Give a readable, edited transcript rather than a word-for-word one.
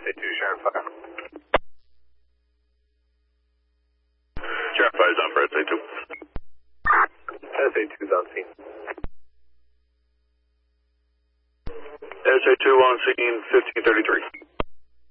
SA2, Sharon 5. Sharon 5 is on for SA2. SA2 is on scene. SA2 on scene 1533.